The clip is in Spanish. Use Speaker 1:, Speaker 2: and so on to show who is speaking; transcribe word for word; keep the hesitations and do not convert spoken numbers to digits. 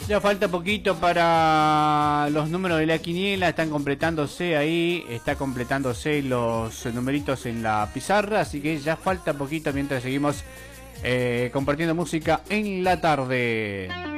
Speaker 1: Ya falta poquito para los números de la quiniela, están completándose ahí, está completándose los numeritos en la pizarra, así que ya falta poquito mientras seguimos eh, compartiendo música en la tarde.